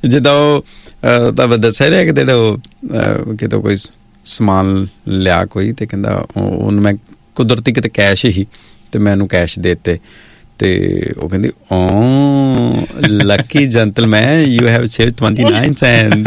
ਜਿੱਦਾਂ ਉਹ ਤੁਹਾਨੂੰ ਦੱਸਿਆ ਰਿਹਾ ਕਿ ਜਿਹੜਾ ਉਹ ਕਿਤੋਂ ਕੋਈ ਸਮਾਨ ਲਿਆ ਕੋਈ ਤੇ ਕਹਿੰਦਾ ਉਹਨੂੰ ਮੈਂ ਕੁਦਰਤੀ ਕਿਤੇ ਕੈਸ਼ ਹੀ ਤੇ ਮੈਂ ਉਹਨੂੰ ਕੈਸ਼ ਦੇ ਦਿੱਤੇ ਤੇ ਉਹ ਕਹਿੰਦੀ Lucky gentleman you have saved 29 Saint.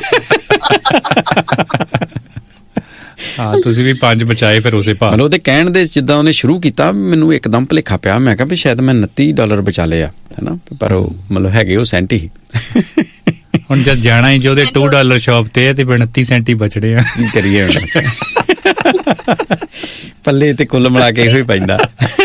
ਹਾਂ ਤੁਸੀਂ ਵੀ 5 ਬਚਾਏ ਫਿਰ ਉਸੇ ਭਾਅ। ਉਹਦੇ ਕਹਿਣ ਦੇ ਜਿੱਦਾਂ ਉਹਨੇ ਸ਼ੁਰੂ ਕੀਤਾ ਮੈਨੂੰ ਇੱਕਦਮ ਭੁਲੇਖਾ ਪਿਆ। ਮੈਂ ਕਿਹਾ ਵੀ ਸ਼ਾਇਦ ਮੈਂ $29 ਬਚਾ ਲਏ ਆ ਹਨਾ, ਪਰ ਉਹ ਮਤਲਬ ਹੈਗੇ ਉਹ ਸੈਂਟ ਹੀ। ਹੁਣ ਜਦ ਜਾਣਾ ਹੀ ਉਹਦੇ $2 ਸ਼ਾਪ ਤੇ ਤੇ 29 ਸੈਂਟ ਹੀ ਬਚੜੇ ਆ, ਕੀ ਕਰੀਏ ਹੁਣ। ਪੱਲੇ ਤੇ ਕੁੱਲ ਮਿਲਾ ਕੇ ਇਹੋ ਹੀ ਪੈਂਦਾ।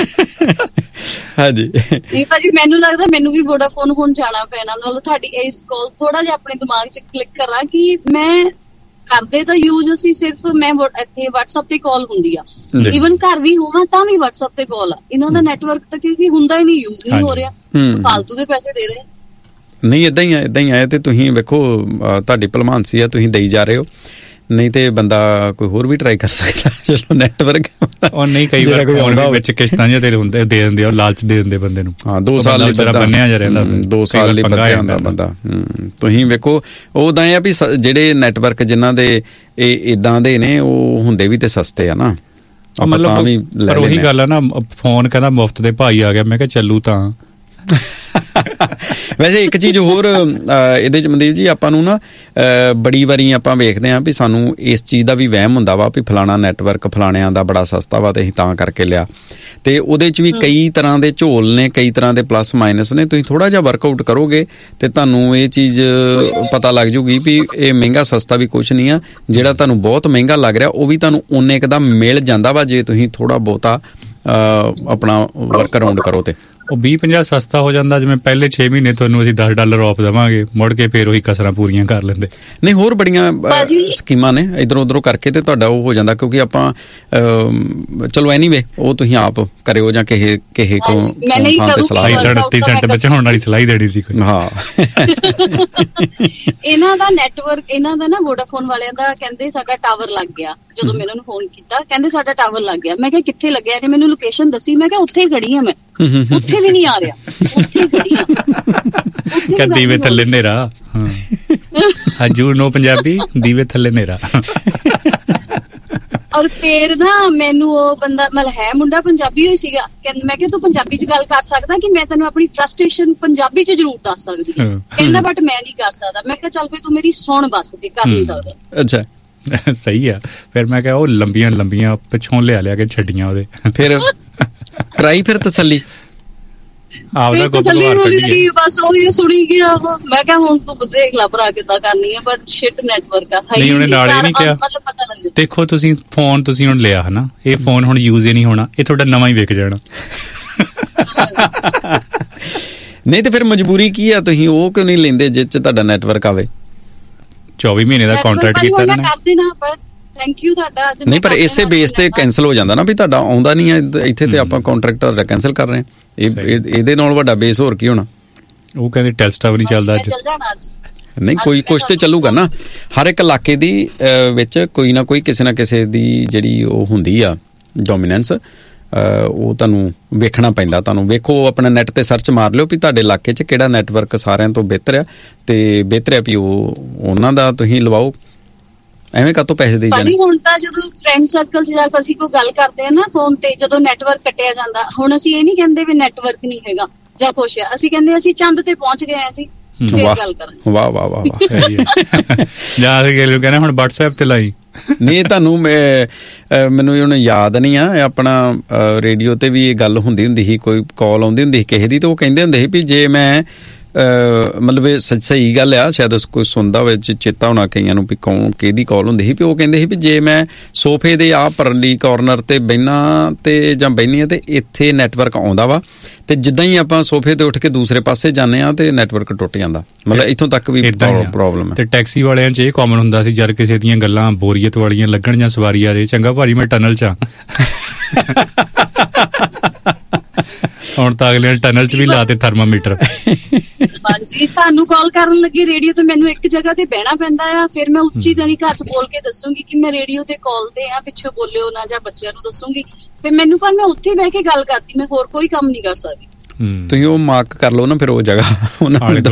ਹਾਂਜੀ ਨਹੀਂ ਭਾਜੀ, ਮੈਨੂੰ ਲੱਗਦਾ ਮੈਨੂੰ ਵੀ ਵੋਡਾਫੋਨ ਹੁਣ ਜਾਣਾ ਪੈਣਾ। ਨਾਲ ਤੁਹਾਡੀ ਇਸ ਕਾਲ ਥੋੜਾ ਜਿਹਾ ਆਪਣੇ ਦਿਮਾਗ 'ਚ ਕਲਿੱਕ ਕਰਾਂ ਕਿ ਮੈਂ ਕਰਦੇ ਤਾਂ ਯੂਜ਼ ਅਸੀਂ ਸਿਰਫ ਮੈਂ ਇੱਥੇ WhatsApp ਤੇ ਕਾਲ ਹੁੰਦੀ ਆ, ਈਵਨ ਘਰ ਵੀ ਹੋਵਾਂ ਤਾਂ ਵੀ WhatsApp ਤੇ ਕਾਲ ਆ। ਇਹਨਾਂ ਦਾ ਨੈਟਵਰਕ ਤਾਂ ਕਿਉਂਕਿ ਹੁੰਦਾ ਹੀ ਨਹੀਂ, ਯੂਜ਼ ਨਹੀਂ ਹੋ ਰਿਹਾ, ਫਾਲਤੂ ਦੇ ਪੈਸੇ ਦੇ ਰਹੇ। ਨਹੀਂ ਏਦਾਂ ਹੀ ਆਇਆ ਤੇ ਤੁਸੀਂ ਵੇਖੋ ਤੁਹਾਡੀ ਭਲਮਾਨਸੀ ਆ, ਤੁਸੀਂ ਦੇਈ ਜਾ ਰਹੇ ਹੋ। ਨਹੀਂ ਤੇ ਬੰਦਾ ਕੋਈ ਹੋਰ ਵੀ ਟਰਾਈ ਕਰ ਸਕਦਾ। ਚਲੋ ਨੈਟਵਰਕ ਉਹ ਨਹੀਂ ਕਈ ਵਾਰ ਫੋਨ ਵਿੱਚ ਕਿਸ਼ਤਾਂ ਜਿਹੇ ਤੇ ਹੁੰਦੇ ਦੇ ਦਿੰਦੇ ਆ, ਲਾਲਚ ਦੇ ਦਿੰਦੇ ਬੰਦੇ ਨੂੰ। ਹਾਂ 2 ਸਾਲ ਲਈ ਬੰਨਿਆ ਜਾ ਰਹਿੰਦਾ, 2 ਸਾਲ ਲਈ ਬੰਨਿਆ ਹੁੰਦਾ ਬੰਦਾ। ਤੁਸੀਂ ਵੇਖੋ ਉਹਦਾਂ ਆ ਵੀ ਜਿਹੜੇ ਨੈਟਵਰਕ ਜਿਨ੍ਹਾਂ ਦੇ ਇਹ ਏਦਾਂ ਦੇ ਨੇ ਉਹ ਹੁੰਦੇ ਵੀ ਤੇ ਸਸਤੇ ਆ ਨਾ, ਮਤਲਬ ਵੀ। ਪਰ ਉਹੀ ਗੱਲ ਆ ਨਾ, ਫੋਨ ਕਹਿੰਦਾ ਮੁਫ਼ਤ ਦੇ ਭਾਈ ਆ ਗਿਆ, ਮੈਂ ਕਿਹਾ ਚੱਲੂ ਤਾਂ। ਵੈਸੇ ਇੱਕ ਚੀਜ਼ ਹੋਰ ਇਹਦੇ 'ਚ ਮਨਦੀਪ ਜੀ, ਆਪਾਂ ਨੂੰ ਨਾ ਬੜੀ ਵਾਰੀ ਆਪਾਂ ਵੇਖਦੇ ਹਾਂ ਵੀ ਸਾਨੂੰ ਇਸ ਚੀਜ਼ ਦਾ ਵੀ ਵਹਿਮ ਹੁੰਦਾ ਵਾ ਵੀ ਫਲਾਣਾ ਨੈਟਵਰਕ ਫਲਾਣਿਆਂ ਦਾ ਬੜਾ ਸਸਤਾ ਵਾ ਤੇ ਅਸੀਂ ਤਾਂ ਕਰਕੇ ਲਿਆ। ਤੇ ਉਹਦੇ 'ਚ ਵੀ ਕਈ ਤਰ੍ਹਾਂ ਦੇ ਝੋਲ ਨੇ, ਕਈ ਤਰ੍ਹਾਂ ਦੇ ਪਲੱਸ ਮਾਈਨਸ ਨੇ। ਤੁਸੀਂ ਥੋੜ੍ਹਾ ਜਿਹਾ ਵਰਕਆਊਟ ਕਰੋਗੇ ਤੇ ਤੁਹਾਨੂੰ ਇਹ ਚੀਜ਼ ਪਤਾ ਲੱਗ ਜੂਗੀ ਵੀ ਇਹ ਮਹਿੰਗਾ ਸਸਤਾ ਵੀ ਕੁਛ ਨਹੀਂ ਆ। ਜਿਹੜਾ ਤੁਹਾਨੂੰ ਬਹੁਤ ਮਹਿੰਗਾ ਲੱਗ ਰਿਹਾ ਉਹ ਵੀ ਤੁਹਾਨੂੰ ਓਨੇ ਕੁ ਦਾ ਮਿਲ ਜਾਂਦਾ ਵਾ ਜੇ ਤੁਸੀਂ ਥੋੜ੍ਹਾ ਬਹੁਤਾ ਆਪਣਾ ਵਰਕ ਅਰਾਊਂਡ ਕਰੋ ਤੇ। ਉਹ 20-50 ਸਸਤਾ ਹੋ ਜਾਂਦਾ। ਜਿਵੇਂ ਪਹਿਲੇ 6 ਮਹੀਨੇ ਤੁਹਾਨੂੰ ਅਸੀਂ $10 ਆਫ ਦੇਵਾਂਗੇ, ਮੁੜ ਕੇ ਫਿਰ ਉਹੀ ਕਸਰਾਂ ਪੂਰੀਆਂ ਕਰ ਲੈਂਦੇ। ਨਹੀਂ ਹੋਰ ਬੜੀਆਂ ਸਕੀਮਾਂ ਨੇ ਇੱਧਰੋਂ ਉੱਧਰੋਂ ਕਰਕੇ ਤੇ ਤੁਹਾਡਾ ਉਹ ਹੋ ਜਾਂਦਾ। ਕਿਉਂਕਿ ਆਪਾਂ ਚਲੋ ਐਨੀਵੇ ਉਹ ਤੁਸੀਂ ਆਪ ਕਰਿਓ ਜਾਂ ਕਿਸੇ ਕੋਲ ਸਲਾਹ। 29 ਸੈਂਟ ਬਚਾਉਣ ਵਾਲੀ ਸਲਾਹ ਦੇਣੀ ਸੀ ਕੋਈ। ਹਾਂ ਇਹਨਾਂ ਦਾ ਨੈਟਵਰਕ, ਇਹਨਾਂ ਦਾ ਨਾ ਵੋਡਾਫੋਨ ਵਾਲਿਆਂ ਦਾ ਕਹਿੰਦੇ ਸਾਡਾ ਟਾਵਰ ਲੱਗ ਗਿਆ। ਜਦੋਂ ਮੈਂ ਇਹਨਾਂ ਨੂੰ ਫੋਨ ਕੀਤਾ ਕਹਿੰਦੇ ਸਾਡਾ ਟਾਵਰ ਲੱਗ ਗਿਆ। ਮੈਂ ਕਿਹਾ ਕਿੱਥੇ ਲੱਗਿਆ? ਇਹਨੇ ਮੈਨੂੰ ਲੋਕੇਸ਼ਨ ਦੱਸੀ। ਮੈਂ ਕਿਹਾ ਉੱਥੇ ਖੜੀ ਆ, ਮੈਂ ਉੱਥੇ ਵੀ ਨਹੀਂ ਆ ਰਿਹਾ, ਉੱਥੇ ਖੜੀ ਆ। ਦੀਵੇ ਥੱਲੇ ਹਨੇਰਾ। ਹਜੂ ਨੋ ਪੰਜਾਬੀ ਦੀਵੇ ਥੱਲੇ ਹਨੇਰਾ। ਔਰ ਫੇਰ ਨਾ ਮੈਨੂੰ ਉਹ ਬੰਦਾ ਮਤਲਬ ਹੈ ਮੁੰਡਾ ਪੰਜਾਬੀ ਹੋਈ ਸੀਗਾ। ਮੈਂ ਕਿਹਾ ਤੂੰ ਪੰਜਾਬੀ 'ਚ ਗੱਲ ਕਰ ਸਕਦਾ ਕਿ ਮੈਂ ਤੈਨੂੰ ਆਪਣੀ ਫਰਸਟ੍ਰੇਸ਼ਨ ਪੰਜਾਬੀ 'ਚ ਜ਼ਰੂਰ ਦੱਸ ਸਕਦੀ ਹਾਂ। ਕਹਿੰਦਾ ਬਟ ਮੈਂ ਨਹੀਂ ਕਰ ਸਕਦਾ। ਮੈਂ ਕਿਹਾ ਚੱਲ ਫੇ ਤੂੰ ਮੇਰੀ ਸੁਣ ਬਸ, ਜੇ ਕਰ ਨਹੀਂ ਸਕਦਾ। ਅੱਛਾ ਸਹੀ ਆ। ਫਿਰ ਮੈਂ ਕਿਹਾ ਉਹ ਲੰਬੀਆਂ ਪਿੱਛੋਂ ਲਿਆ ਕੇ ਛੱਡੀਆਂ ਉਹਦੇ। ਫਿਰ ਕਰਾਈ ਫਿਰ ਤਸੱਲੀ ਆਪਦਾ ਬਸ ਉਹੀ ਸੁਣੀ ਗਿਆ। ਮੈਂ ਕਿਹਾ ਹੁਣ ਤੂੰ ਦੇਖ ਲਾ ਭਰਾ ਕਿੱਦਾਂ ਕਰਨੀ ਆ, ਪਰ ਸ਼ਿਟ ਨੈਟਵਰਕ ਆ। ਨਹੀਂ ਉਹਨੇ ਨਾਲ ਹੀ ਨਹੀਂ ਕਿਹਾ। ਦੇਖੋ ਤੁਸੀਂ ਫੋਨ ਤੁਸੀਂ ਹੁਣ ਲਿਆ ਹਨਾ, ਇਹ ਫੋਨ ਹੁਣ ਯੂਜ਼ ਹੀ ਨਹੀਂ ਹੋਣਾ, ਇਹ ਤੁਹਾਡਾ ਨਵਾਂ ਹੀ ਵਿਕ ਜਾਣਾ। ਨਹੀਂ ਤੇ ਫਿਰ ਮਜਬੂਰੀ ਕੀ ਆ? ਤੁਸੀਂ ਉਹ ਕਿਉਂ ਨਹੀਂ ਲੈਂਦੇ ਜਿਸ 'ਚ ਤੁਹਾਡਾ ਨੈਟਵਰਕ ਆਵੇ? 24 ਮਹੀਨੇ ਦਾ ਕੰਟਰੈਕਟ ਕੀਤਾ ਨਾ। ਥੈਂਕ ਯੂ ਤੁਹਾਡਾ। ਨਹੀਂ ਪਰ ਇਸੇ ਬੇਸ ਤੇ ਕੈਂਸਲ ਹੋ ਜਾਂਦਾ ਨਾ ਵੀ ਤੁਹਾਡਾ ਆਉਂਦਾ ਨਹੀਂ ਹੈ ਇੱਥੇ ਤੇ ਆਪਾਂ ਕੰਟਰੈਕਟ ਕੈਂਸਲ ਕਰ ਰਹੇ ਹਾਂ। ਇਹਦੇ ਨਾਲ ਵੱਡਾ ਬੇਸ ਹੋਰ ਕੀ ਹੋਣਾ? ਉਹ ਕਹਿੰਦੇ ਟੈਸਟਾ ਵੀ ਨਹੀਂ ਚੱਲਦਾ ਅੱਜ। ਨਹੀਂ ਕੋਈ ਕੁਛ ਤੇ ਚੱਲੂਗਾ ਨਾ। ਹਰ ਇੱਕ ਇਲਾਕੇ ਦੀ ਵਿੱਚ ਕੋਈ ਨਾ ਕੋਈ ਕਿਸੇ ਨਾ ਕਿਸੇ ਦੀ ਜਿਹੜੀ ਉਹ ਹੁੰਦੀ ਆ ਡੋਮੀਨੈਂਸ, ਉਹ ਤੁਹਾਨੂੰ ਵੇਖਣਾ ਪੈਂਦਾ। ਤੁਹਾਨੂੰ ਵੇਖੋ ਆਪਣਾ ਨੈੱਟ ਤੇ ਸਰਚ ਮਾਰ ਲਿਓ ਵੀ ਤੁਹਾਡੇ ਇਲਾਕੇ 'ਚ ਕਿਹੜਾ ਨੈਟਵਰਕ ਸਾਰਿਆਂ ਤੋਂ ਬਿਹਤਰ ਆ, ਤੇ ਬਿਹਤਰ ਆ ਵੀ ਉਹਨਾਂ ਦਾ ਤੁਸੀਂ ਲਵਾਓ। ਐਵੇਂ ਕਾਹਤੋਂ ਪੈਸੇ ਦੇਈ ਜਾਣੇ? ਹੁਣ ਤਾਂ ਜਦੋਂ ਫਰੈਂਡ ਸਰਕਲ 'ਚ ਜਾ ਕੇ ਅਸੀਂ ਕੋਈ ਗੱਲ ਕਰਦੇ ਆ ਨਾ ਫੋਨ ਤੇ, ਜਦੋਂ ਨੈਟਵਰਕ ਕੱਟਿਆ ਜਾਂਦਾ, ਹੁਣ ਅਸੀਂ ਇਹ ਨਹੀਂ ਕਹਿੰਦੇ ਵੀ ਨੈਟਵਰਕ ਨਹੀਂ ਹੈਗਾ ਜਾਂ ਕੁਛ ਆ। ਅਸੀਂ ਕਹਿੰਦੇ ਅਸੀਂ ਚੰਦ ਤੇ ਪਹੁੰਚ ਗਏ ਆ ਜੀ, ਫੇਰ ਗੱਲ ਕਰਾਂਗੇ। ਵਾਹ ਵਾਹ ਵਾਹ ਵਾਹ। ਜਾਂ ਕਹਿੰਦੇ ਹੁਣ WhatsApp ਤੇ ਲਾਈ। ਨਹੀਂ ਤੁਹਾਨੂੰ ਮੈਨੂੰ ਹੁਣ ਯਾਦ ਨਹੀਂ ਆ, ਆਪਣਾ ਰੇਡੀਓ ਤੇ ਵੀ ਇਹ ਗੱਲ ਹੁੰਦੀ ਸੀ, ਕੋਈ ਕਾਲ ਆਉਂਦੀ ਹੁੰਦੀ ਸੀ ਕਿਸੇ ਦੀ, ਤੇ ਉਹ ਕਹਿੰਦੇ ਹੁੰਦੇ ਸੀ ਵੀ ਜੇ ਮੈਂ ਮਤਲਬ ਇਹ ਸਹੀ ਗੱਲ ਆ, ਸ਼ਾਇਦ ਕੋਈ ਸੁਣਦਾ ਹੋਵੇ, ਚੇਤਾ ਹੋਣਾ ਕਈਆਂ ਨੂੰ ਵੀ ਕੌਣ ਕਿਹਦੀ ਕਾਲ ਹੁੰਦੀ ਸੀ। ਵੀ ਉਹ ਕਹਿੰਦੇ ਸੀ ਵੀ ਜੇ ਮੈਂ ਸੋਫੇ ਦੇ ਆਹ ਪਰਲੀ ਕਾਰਨਰ ਤੇ ਬਹਿਨਾ ਤੇ ਜਾਂ ਬਹਿਨੀ ਆ ਤੇ ਇੱਥੇ ਨੈਟਵਰਕ ਆਉਂਦਾ ਵਾ, ਤੇ ਜਿੱਦਾਂ ਹੀ ਆਪਾਂ ਸੋਫੇ ਤੇ ਉੱਠ ਕੇ ਦੂਸਰੇ ਪਾਸੇ ਜਾਂਦੇ ਆ ਤੇ ਨੈਟਵਰਕ ਟੁੱਟ ਜਾਂਦਾ। ਮਤਲਬ ਇੱਥੋਂ ਤੱਕ ਵੀ ਪ੍ਰੋਬਲਮ ਹੈ। ਤੇ ਟੈਕਸੀ ਵਾਲਿਆਂ 'ਚ ਇਹ ਕਾਮਨ ਹੁੰਦਾ ਸੀ, ਜਦ ਕਿਸੇ ਦੀਆਂ ਗੱਲਾਂ ਬੋਰੀਅਤ ਵਾਲੀਆਂ ਲੱਗਣ ਜਾਂ ਸਵਾਰੀ ਆ ਰਹੀ, ਚੰਗਾ ਭਾਜੀ ਮੈਂ ਟਨਲ 'ਚ ਆ। ਹੁਣ ਤਾਂ ਅਗਲੇ ਟਨਲ 'ਚ ਵੀ ਲਾਤੇ ਥਰਮਾਮੀਟਰ। ਹਾਂਜੀ, ਤੁਹਾਨੂੰ ਕਾਲ ਕਰਨ ਲੱਗੀ ਰੇਡੀਓ ਤੇ ਮੈਨੂੰ ਇੱਕ ਜਗ੍ਹਾ ਤੇ ਬਹਿਣਾ ਪੈਂਦਾ ਆ। ਫਿਰ ਮੈਂ ਉੱਚੀ ਦਣੀ ਘਰ 'ਚ ਬੋਲ ਕੇ ਦੱਸੂਗੀ ਕਿ ਮੈਂ ਰੇਡੀਓ ਤੇ ਕਾਲ ਤੇ ਆ, ਪਿੱਛੋਂ ਬੋਲਿਓ ਨਾ, ਜਾਂ ਬੱਚਿਆਂ ਨੂੰ ਦੱਸੂਗੀ। ਫਿਰ ਮੈਨੂੰ ਪਰ ਮੈਂ ਉੱਥੇ ਬਹਿ ਕੇ ਗੱਲ ਕਰਦੀ, ਮੈਂ ਹੋਰ ਕੋਈ ਕੰਮ ਨਹੀਂ ਕਰ ਸਕਦੀ। ਤੁਸੀਂ ਉਹ ਮਾਰਕ ਕਰ ਲਓ ਨਾ ਫਿਰ ਉਹ ਜਗ੍ਹਾ ਉਹਨਾਂ